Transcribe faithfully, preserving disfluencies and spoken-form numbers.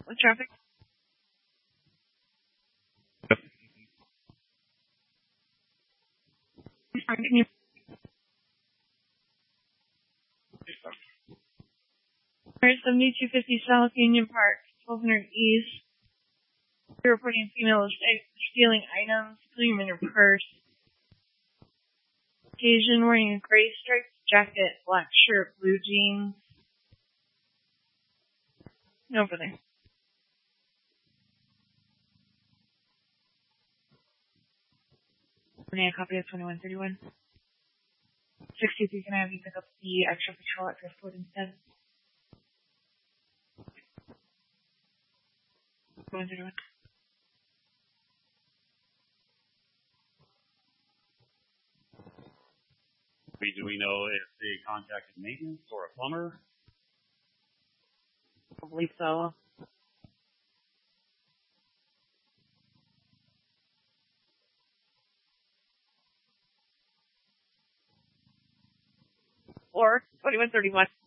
with traffic. Yep. Can you? seventy-two fifty South Union Park, twelve hundred East. You're reporting a female is stealing items, including in her purse. Occasion wearing a gray striped jacket, black shirt, blue jeans. Over there. A copy of twenty-one thirty-one. sixty-three, can I have you pick up the extra patrol at Driftwood instead? twenty-one thirty-one. Do we know if they contacted maintenance or a plumber? I believe so. Or twenty-one thirty-one.